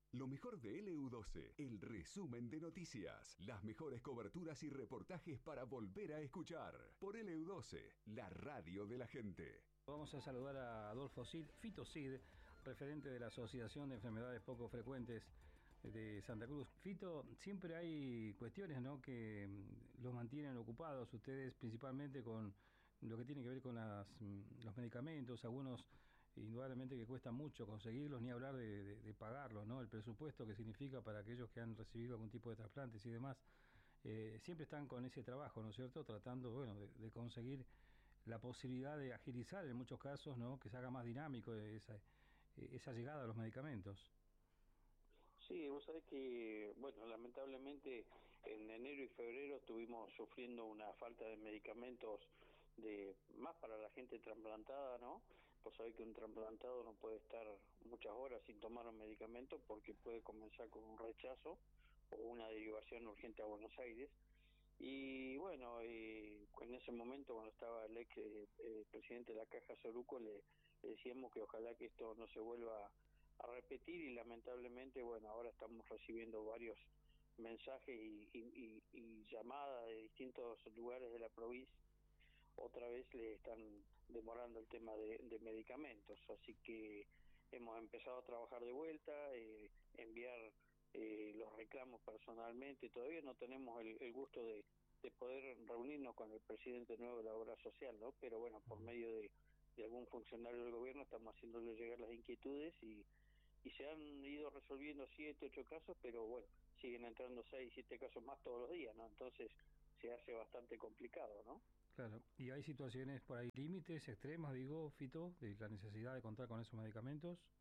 Lo mejor de LU12, el resumen de noticias, las mejores coberturas y reportajes para volver a escuchar. Por LU12, la radio de la gente. Vamos a saludar a Adolfo Cid, Fito Cid, referente de la Asociación de Enfermedades Poco Frecuentes de Santa Cruz. Fito, siempre hay cuestiones, ¿no?, que los mantienen ocupados, ustedes principalmente con lo que tiene que ver con los medicamentos, algunos indudablemente que cuesta mucho conseguirlos, ni hablar de pagarlos, ¿no? El presupuesto que significa para aquellos que han recibido algún tipo de trasplantes y demás, siempre están con ese trabajo, ¿no es cierto?, tratando, bueno, de conseguir la posibilidad de agilizar en muchos casos, ¿no?, que se haga más dinámico esa llegada a los medicamentos. Sí, vos sabés que, bueno, lamentablemente en enero y febrero estuvimos sufriendo una falta de medicamentos más para la gente trasplantada, ¿no? Vos sabés que un trasplantado no puede estar muchas horas sin tomar un medicamento porque puede comenzar con un rechazo o una derivación urgente a Buenos Aires. Y bueno, en ese momento cuando estaba el ex presidente de la Caja Soruco le decíamos que ojalá que esto no se vuelva a repetir y lamentablemente, bueno, ahora estamos recibiendo varios mensajes y llamadas de distintos lugares de la provincia. Otra vez le están demorando el tema de medicamentos, así que hemos empezado a trabajar de vuelta, enviar los reclamos personalmente. Todavía no tenemos el gusto de poder reunirnos con el presidente nuevo de la Obra Social, ¿no? Pero bueno, por medio de algún funcionario del gobierno estamos haciéndole llegar las inquietudes y se han ido resolviendo 7, 8 casos, pero bueno, siguen entrando 6, 7 casos más todos los días, ¿no? Entonces se hace bastante complicado, ¿no? Claro, y hay situaciones por ahí, límites extremas, digo, Fito, de la necesidad de contar con esos medicamentos.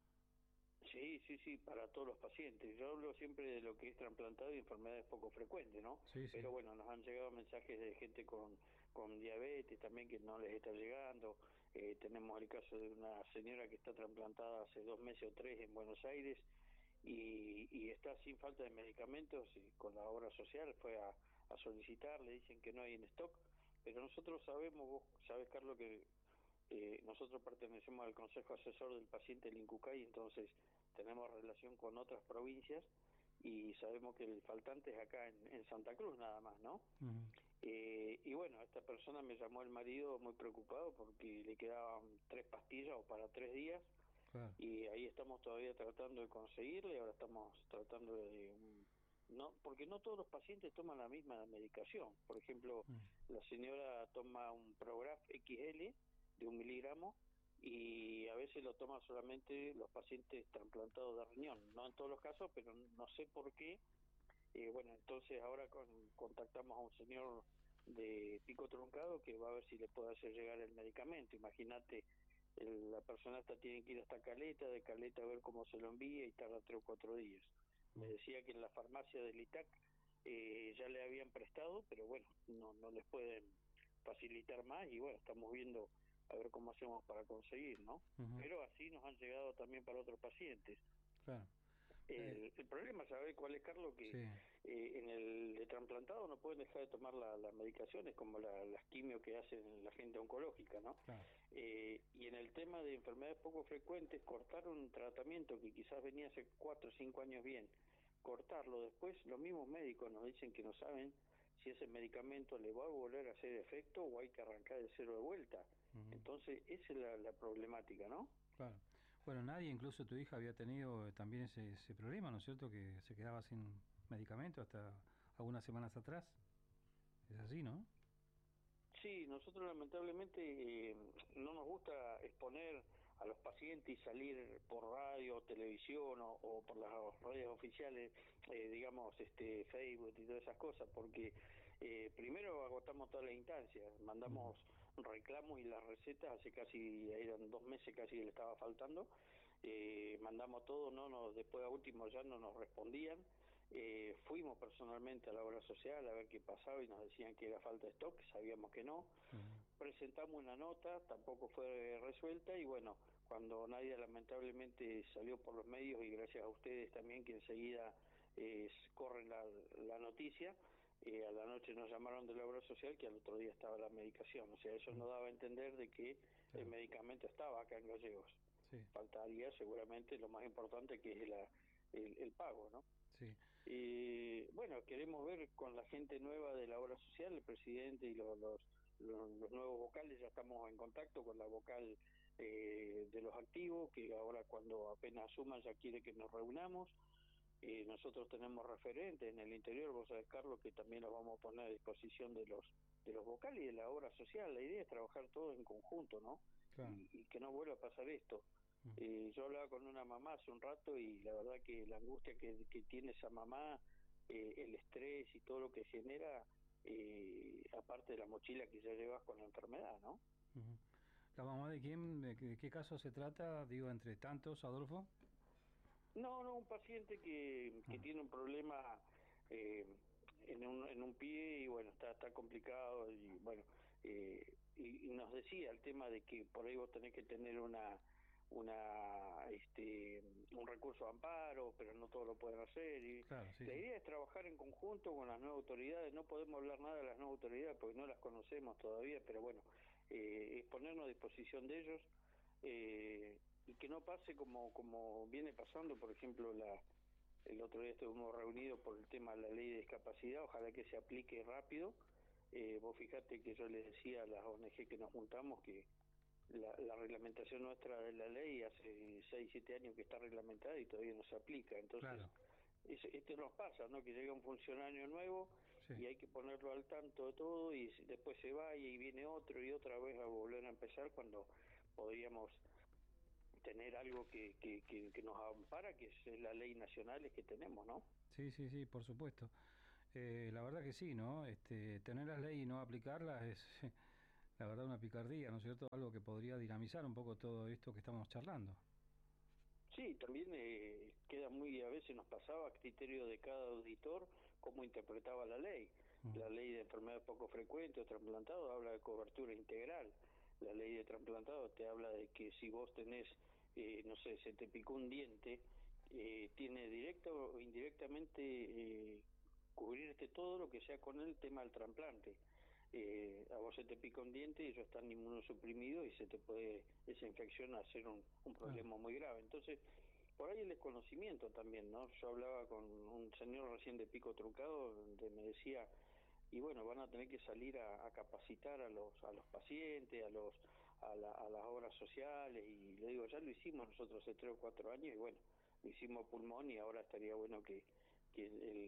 Sí, para todos los pacientes. Yo hablo siempre de lo que es trasplantado y enfermedades poco frecuentes, ¿no? Sí. Pero bueno, nos han llegado mensajes de gente con diabetes también que no les está llegando. Tenemos el caso de una señora que está trasplantada hace 2 meses o 3 en Buenos Aires y está sin falta de medicamentos y con la obra social fue a solicitar, le dicen que no hay en stock, pero nosotros sabemos, vos sabés, Carlos, que nosotros pertenecemos al Consejo Asesor del Paciente del INCUCAI, entonces tenemos relación con otras provincias y sabemos que el faltante es acá en Santa Cruz nada más, ¿no? Uh-huh. Y bueno, esta persona me llamó el marido muy preocupado porque le quedaban 3 pastillas o para 3 días. Claro. Y ahí estamos todavía tratando de conseguirle, ahora estamos tratando no, porque no todos los pacientes toman la misma medicación. Por ejemplo, la señora toma un Prograf XL de 1 miligramo y a veces lo toman solamente los pacientes trasplantados de riñón, no en todos los casos, pero no sé por qué. Bueno, entonces ahora contactamos a un señor de Pico Truncado que va a ver si le puede hacer llegar el medicamento. Imagínate, la persona tiene que ir hasta Caleta, de Caleta a ver cómo se lo envía y tarda 3 o 4 días. Me decía que en la farmacia del ITAC ya le habían prestado, pero bueno, no les pueden facilitar más y bueno, estamos viendo a ver cómo hacemos para conseguir, ¿no? Uh-huh. Pero así nos han llegado también para otros pacientes. Claro. El problema, ¿sabes cuál es, Carlos? Que Sí. En el de trasplantado no pueden dejar de tomar las medicaciones como las quimio que hacen la gente oncológica, ¿no? Claro. Y en el tema de enfermedades poco frecuentes, cortar un tratamiento que quizás venía hace 4 o 5 años bien, cortarlo después, los mismos médicos nos dicen que no saben si ese medicamento le va a volver a hacer efecto o hay que arrancar de cero de vuelta. Uh-huh. Entonces, esa es la problemática, ¿no? Claro. Bueno, nadie, incluso tu hija, había tenido también ese problema, ¿no es cierto?, que se quedaba sin medicamento hasta algunas semanas atrás. Es así, ¿no? Sí, nosotros lamentablemente no nos gusta exponer a los pacientes y salir por radio o televisión o por las redes oficiales, digamos, Facebook y todas esas cosas, porque primero agotamos todas las instancias, mandamos reclamos y las recetas hace casi, eran 2 meses casi que le estaba faltando, mandamos todo, después a último ya no nos respondían. Fuimos personalmente a la obra social a ver qué pasaba y nos decían que era falta de stock, sabíamos que no. Presentamos una nota, tampoco fue resuelta y bueno, cuando Nadia lamentablemente salió por los medios y gracias a ustedes también que enseguida corren la noticia, a la noche nos llamaron de la obra social que al otro día estaba la medicación, o sea, eso nos daba a entender de que el medicamento estaba acá en Gallegos. Sí. Faltaría seguramente lo más importante que es el pago, ¿no? Sí. Bueno, queremos ver con la gente nueva de la obra social, el presidente y los nuevos vocales. Ya estamos en contacto con la vocal de los activos, que ahora cuando apenas asuman ya quiere que nos reunamos. Nosotros tenemos referentes en el interior, vos sabés, Carlos, que también los vamos a poner a disposición de los vocales y de la obra social. La idea es trabajar todos en conjunto, ¿no? Claro. Y que no vuelva a pasar esto. Yo hablaba con una mamá hace un rato y la verdad que la angustia que tiene esa mamá, el estrés y todo lo que genera, aparte de la mochila que ya llevas con la enfermedad, ¿no? Ujú. ¿La mamá de quién? ¿De qué caso se trata? Digo, entre tantos, Adolfo. No, un paciente que tiene un problema eh, en un pie y bueno, está complicado y bueno, y nos decía el tema de que por ahí vos tenés que tener un recurso de amparo, pero no todos lo pueden hacer. Y Claro, sí, la sí. idea es trabajar en conjunto con las nuevas autoridades. No podemos hablar nada de las nuevas autoridades porque no las conocemos todavía, pero bueno, es ponernos a disposición de ellos. Y que no pase como viene pasando, por ejemplo, el otro día estuvimos reunidos por el tema de la ley de discapacidad, ojalá que se aplique rápido. Vos fijate que yo le decía a las ONG que nos juntamos que la reglamentación nuestra de la ley hace 6, 7 años que está reglamentada y todavía no se aplica. Entonces, Claro, esto nos pasa, ¿no? Que llega un funcionario nuevo sí. y hay que ponerlo al tanto de todo y después se va y viene otro y otra vez a volver a empezar cuando podríamos tener algo que nos ampara, que es la ley nacional que tenemos, ¿no? Sí, sí, sí, por supuesto. La verdad que sí, ¿no? Tener las leyes y no aplicarlas es, la verdad, una picardía, ¿no es cierto? Algo que podría dinamizar un poco todo esto que estamos charlando. Sí, también queda muy, a veces nos pasaba a criterio de cada auditor cómo interpretaba la ley. Mm. La ley de enfermedades poco frecuentes o trasplantado habla de cobertura integral. La ley de trasplantado te habla de que si vos tenés, no sé, se te picó un diente, tiene directa o indirectamente cubrirte todo lo que sea con el tema del trasplante. A vos se te pica un diente y ellos están inmunosuprimidos y se te puede esa infección hacer un Claro. problema muy grave. Entonces, por ahí el desconocimiento también, ¿no? Yo hablaba con un señor recién de Pico Truncado donde me decía, y bueno, van a tener que salir a capacitar a los pacientes, a las obras sociales, y le digo, ya lo hicimos nosotros hace 3 o 4 años, y bueno, lo hicimos a pulmón, y ahora estaría bueno que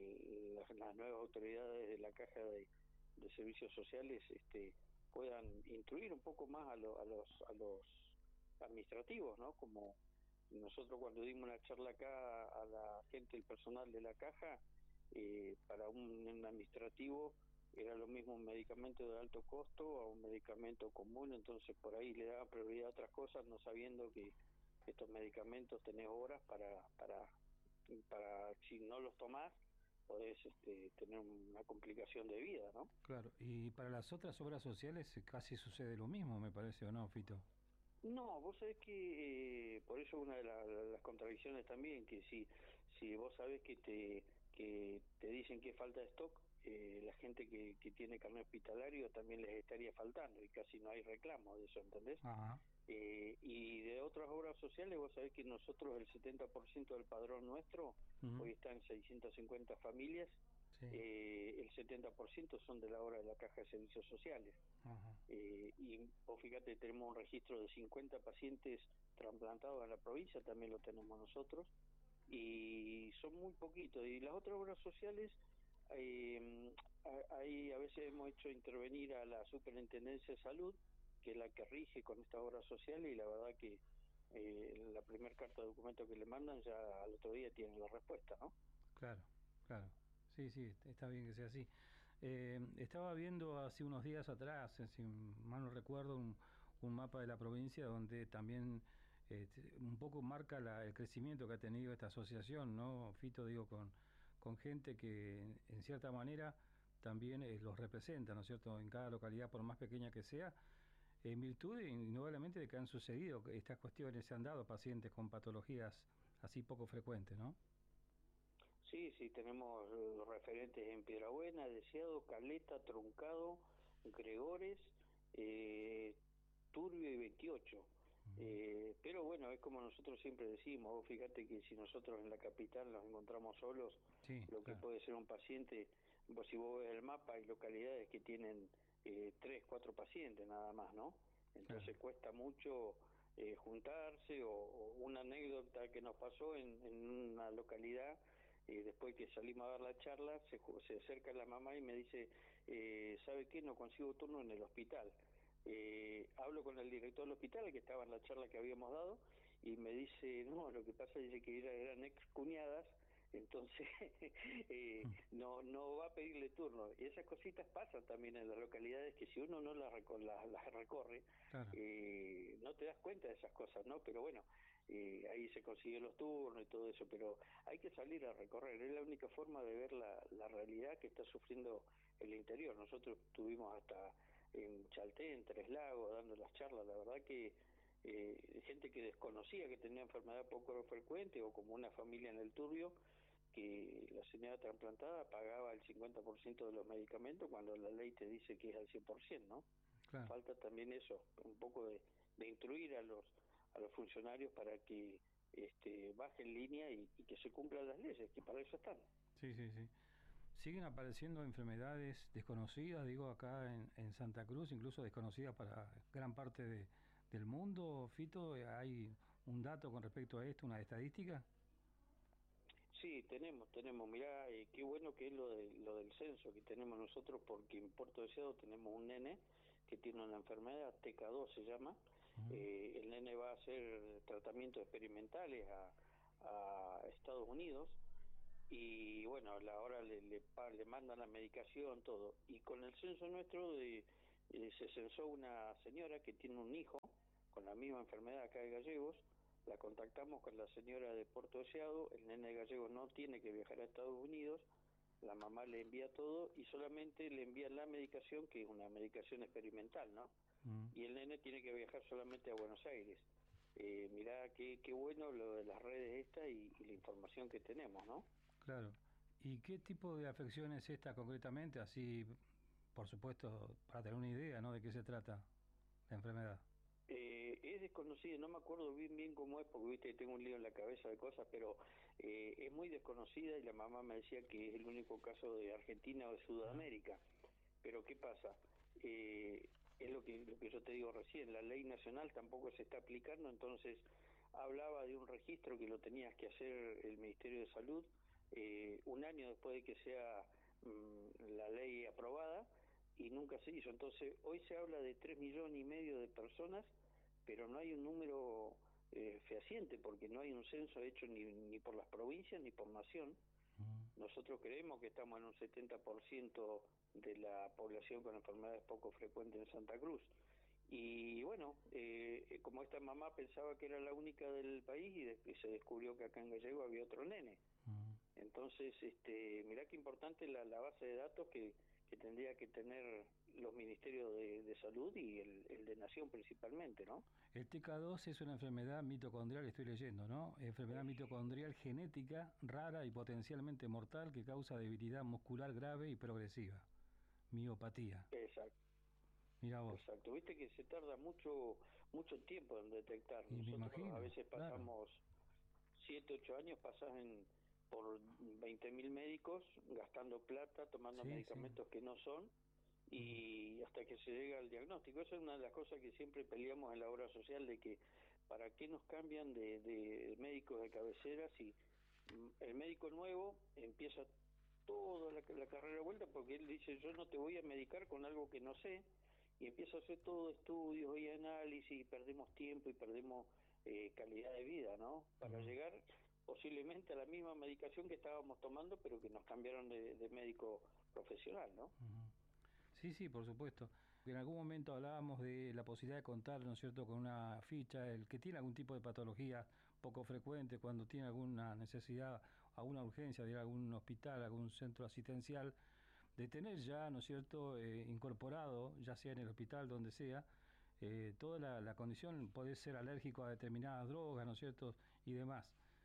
las nuevas autoridades de la Caja de Servicios Sociales puedan instruir un poco más a los administrativos, ¿no? Como nosotros cuando dimos una charla acá a la gente, el personal de la Caja, para un administrativo era lo mismo un medicamento de alto costo a un medicamento común, entonces por ahí le daba prioridad a otras cosas, no sabiendo que estos medicamentos tenés horas para si no los tomás, podés tener una complicación de vida, ¿no? Claro. Y para las otras obras sociales casi sucede lo mismo, me parece, ¿o no, Fito? No, vos sabés que por eso una de las contradicciones también, que si vos sabés que te dicen que falta stock, la gente que tiene carnet hospitalario también les estaría faltando y casi no hay reclamo de eso, ¿entendés? Ajá. Y de otras obras sociales, vos sabés que nosotros el 70% del padrón nuestro, Ujú. hoy está en 650 familias, Sí. el 70% son de la obra de la Caja de Servicios Sociales. Ajá. Y vos fíjate, tenemos un registro de 50 pacientes trasplantados en la provincia, también lo tenemos nosotros, y son muy poquitos. Y las otras obras sociales, ahí a veces hemos hecho intervenir a la Superintendencia de Salud, que es la que rige con estas obras sociales, y la verdad que la primera carta de documento que le mandan ya al otro día tienen la respuesta, ¿no? Claro, claro. Sí, sí, está bien que sea así. Estaba viendo hace unos días atrás, si mal no recuerdo, un mapa de la provincia donde también un poco marca el crecimiento que ha tenido esta asociación, ¿no? Fito, digo, con gente que en cierta manera también los representa, ¿no es cierto?, en cada localidad, por más pequeña que sea, en virtud indudablemente de que han sucedido estas cuestiones, se han dado pacientes con patologías así poco frecuentes, ¿no? Sí, sí, tenemos los referentes en Piedrabuena, Deseado, Caleta, Truncado, Gregores, Turbio y 28. Pero bueno, es como nosotros siempre decimos, vos fíjate que si nosotros en la capital nos encontramos solos, Sí, lo que claro, puede ser un paciente, vos si vos ves el mapa, hay localidades que tienen 3, 4 pacientes nada más, ¿no? claro. Entonces cuesta mucho juntarse, o una anécdota que nos pasó en una localidad, después que salimos a dar la charla, se acerca la mamá y me dice, ¿sabe qué? No consigo turno en el hospital. Hablo con el director del hospital que estaba en la charla que habíamos dado y me dice, no, lo que pasa es que eran ex cuñadas, entonces no va a pedirle turno. Y esas cositas pasan también en las localidades que si uno no las recorre, Claro. no te das cuenta de esas cosas, ¿no? Pero bueno, ahí se consiguen los turnos y todo eso, pero hay que salir a recorrer, es la única forma de ver la realidad que está sufriendo el interior. Nosotros tuvimos hasta en Chalté, en Tres Lagos, dando las charlas, la verdad que gente que desconocía que tenía enfermedad poco frecuente o como una familia en el Turbio, que la señora trasplantada pagaba el 50% de los medicamentos cuando la ley te dice que es al 100%, ¿no? Claro. Falta también eso, un poco de instruir a los funcionarios para que bajen línea y que se cumplan las leyes, que para eso están. Sí, sí, sí. Siguen apareciendo enfermedades desconocidas, digo, acá en Santa Cruz, incluso desconocidas para gran parte del mundo. Fito, ¿hay un dato con respecto a esto, una estadística? Sí, tenemos. Mirá, qué bueno que es lo del censo que tenemos nosotros, porque en Puerto Deseado tenemos un nene que tiene una enfermedad, TK2 se llama. El nene va a hacer tratamientos experimentales a Estados Unidos y bueno, ahora le mandan la medicación, todo. Y con el censo nuestro se censó una señora que tiene un hijo con la misma enfermedad acá de Gallegos. La contactamos con la señora de Puerto Deseado, el nene de Gallegos no tiene que viajar a Estados Unidos, la mamá le envía todo y solamente le envían la medicación, que es una medicación experimental, ¿no? Mm, Y el nene tiene que viajar solamente a Buenos Aires. Mirá qué bueno lo de las redes esta y la información que tenemos, ¿no? claro. ¿Y qué tipo de afección es esta concretamente? Así, por supuesto, para tener una idea, ¿no? De qué se trata la enfermedad. Es desconocida, no me acuerdo bien cómo es, porque viste que tengo un lío en la cabeza de cosas, pero es muy desconocida y la mamá me decía que es el único caso de Argentina o de Ah, Sudamérica. Pero ¿qué pasa? Es lo que yo te digo recién, la ley nacional tampoco se está aplicando, entonces hablaba de un registro que lo tenías que hacer el Ministerio de Salud un año después de que sea la ley aprobada y nunca se hizo. Entonces hoy se habla de 3,5 millones de personas, pero no hay un número fehaciente porque no hay un censo hecho ni por las provincias ni por nación. mm, Nosotros creemos que estamos en un 70% de la población con enfermedades poco frecuentes en Santa Cruz. Y bueno, como esta mamá pensaba que era la única del país y después se descubrió que acá en Gallego había otro nene. mm. Entonces, mirá qué importante la base de datos que tendría que tener los ministerios de salud y el de Nación principalmente, ¿no? El TK2 es una enfermedad mitocondrial, estoy leyendo, ¿no? Enfermedad mitocondrial genética, rara y potencialmente mortal que causa debilidad muscular grave y progresiva. Miopatía. Exacto. Mira vos. Exacto, viste que se tarda mucho tiempo en detectar. Y me Nosotros a imagino, veces claro. pasamos 7, 8 años, pasas por 20.000 médicos gastando plata, tomando Sí, sí. medicamentos que no son Mm, y hasta que se llega al diagnóstico. Esa es una de las cosas que siempre peleamos en la obra social, de que para qué nos cambian de médicos de cabecera si el médico nuevo empieza toda la carrera de vuelta, porque él dice yo no te voy a medicar con algo que no sé, y empieza a hacer todo estudios y análisis y perdemos tiempo y perdemos calidad de vida, ¿no? Para mm, llegar posiblemente a la misma medicación que estábamos tomando, pero que nos cambiaron de médico profesional, ¿no? mm. Sí, sí, por supuesto. En algún momento hablábamos de la posibilidad de contar, ¿no es cierto?, con una ficha, el que tiene algún tipo de patología poco frecuente, cuando tiene alguna necesidad, alguna urgencia de ir a algún hospital, algún centro asistencial, de tener ya, ¿no es cierto?, incorporado, ya sea en el hospital, donde sea, toda la condición, puede ser alérgico a determinadas drogas, ¿no es cierto?, y demás.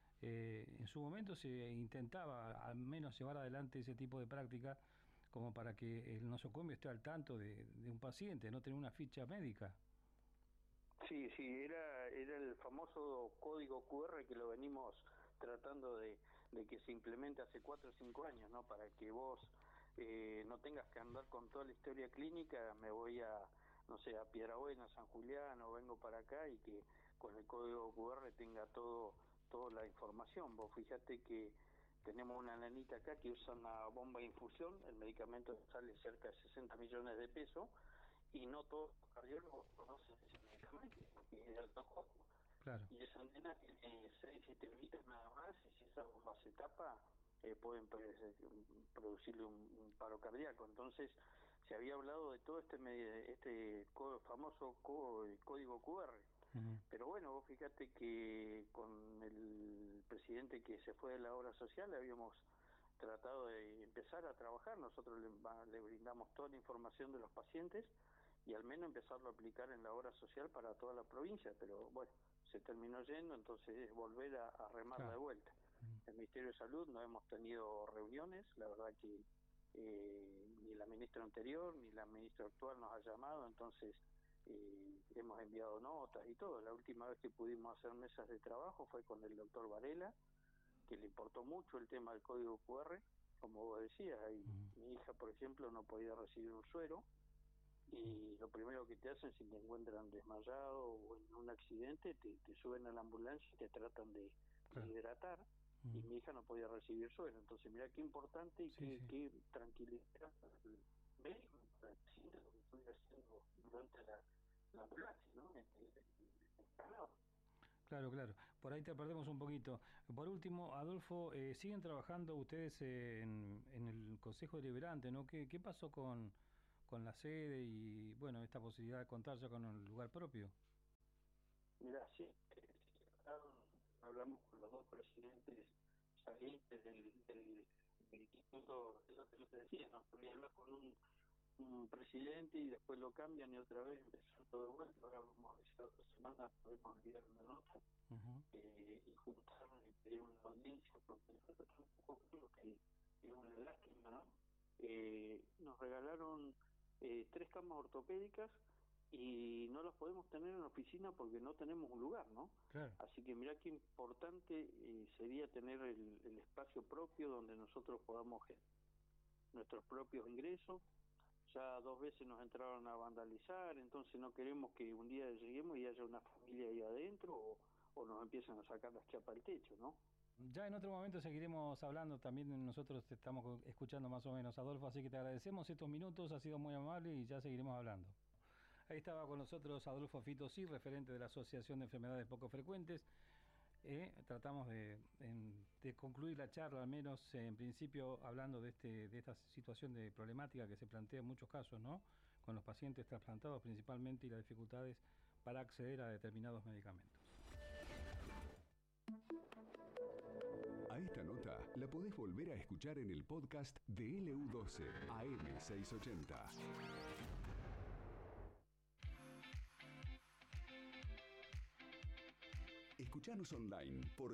En su momento se intentaba al menos llevar adelante ese tipo de práctica como para que el nosocomio esté al tanto de un paciente, no tener una ficha médica. Sí, sí, era el famoso código QR que lo venimos tratando de que se implemente hace 4 o 5 años, ¿no? Para que vos no tengas que andar con toda la historia clínica, me voy a, no sé, a Piedrabuena, San Julián, o vengo para acá, y que con el código QR tenga toda la información. Vos fíjate que tenemos una nenita acá que usa una bomba de infusión, el medicamento sale cerca de 60 millones de pesos, y no todos los cardiólogos conocen ese medicamento, porque es de alto costo. Claro. Y esa antena tiene 6-7 horitas nada más, y si esa bomba se tapa, pueden producirle un paro cardíaco. Entonces, se había hablado de todo famoso código QR. Uh-huh. Pero bueno, vos fíjate que con el presidente que se fue de la obra social habíamos tratado de empezar a trabajar. Nosotros le brindamos toda la información de los pacientes y al menos empezarlo a aplicar en la obra social para toda la provincia, pero bueno, se terminó yendo, entonces es volver a remarla de vuelta. El Ministerio de Salud no hemos tenido reuniones, la verdad que ni la ministra anterior ni la ministra actual nos ha llamado, entonces hemos enviado notas y todo. La última vez que pudimos hacer mesas de trabajo fue con el doctor Varela, que le importó mucho el tema del código QR, como vos decías. Mi hija, por ejemplo, no podía recibir un suero, y lo primero que te hacen, si te encuentran desmayado o en un accidente, te suben a la ambulancia y te tratan de hidratar, y mi hija no podía recibir suero. Entonces mira qué importante y qué tranquilidad para el médico, para el paciente, lo que estoy haciendo durante la ambulancia, ¿no? Claro, claro. Por ahí te perdemos un poquito. Por último, Adolfo, siguen trabajando ustedes en el Consejo Deliberante, ¿no? ¿Qué pasó con la sede y, bueno, esta posibilidad de contar ya con un lugar propio? Mira, sí, hablamos con los dos presidentes salientes del instituto, es lo que yo te decía, ¿no? Porque hablas con un presidente y después lo cambian y otra vez empezó todo de vuelta. Ahora vamos a ver si la otra semana podemos enviar una nota y juntarnos y pedir una audiencia, porque nosotros tampoco creo que es una lástima, ¿no? Nos regalaron 3 camas ortopédicas y no las podemos tener en la oficina porque no tenemos un lugar, ¿no? Claro. Así que mirá qué importante sería tener el espacio propio donde nosotros podamos nuestros propios ingresos. Ya 2 veces nos entraron a vandalizar, entonces no queremos que un día lleguemos y haya una familia ahí adentro, o nos empiezan a sacar las chapas del techo, ¿no? Ya en otro momento seguiremos hablando, también nosotros te estamos escuchando más o menos, Adolfo, así que te agradecemos estos minutos, ha sido muy amable y ya seguiremos hablando. Ahí estaba con nosotros Adolfo Fito Cid, referente de la Asociación de Enfermedades Poco Frecuentes. Tratamos de concluir la charla, al menos en principio, hablando de esta situación de problemática que se plantea en muchos casos, ¿no? Con los pacientes trasplantados principalmente, y las dificultades para acceder a determinados medicamentos. A esta nota la podés volver a escuchar en el podcast de LU12 AM680. Escuchanos online por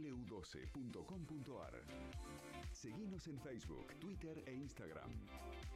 www.lu12.com.ar. Seguinos en Facebook, Twitter e Instagram.